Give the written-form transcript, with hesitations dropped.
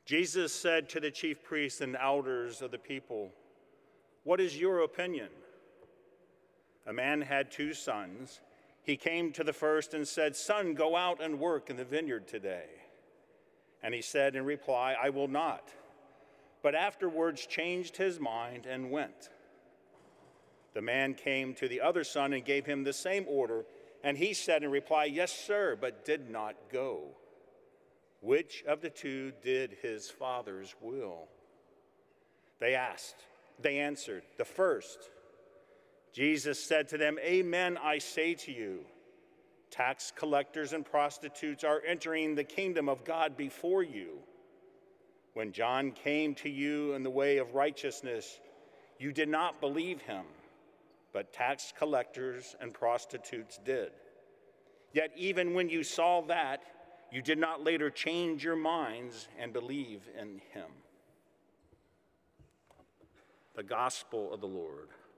Jesus said to the chief priests and elders of the people, "What is your opinion?" A man had 2 sons. He came to the first and said, "Son, go out and work in the vineyard today." And he said in reply, "I will not." But afterwards changed his mind and went. The man came to the other son and gave him the same order, and he said in reply, "Yes, sir," but did not go. Which of the 2 did his father's will? They answered, "The first." Jesus said to them, "Amen, I say to you, tax collectors and prostitutes are entering the kingdom of God before you. When John came to you in the way of righteousness, you did not believe him, but tax collectors and prostitutes did. Yet even when you saw that, you did not later change your minds and believe in him." The Gospel of the Lord.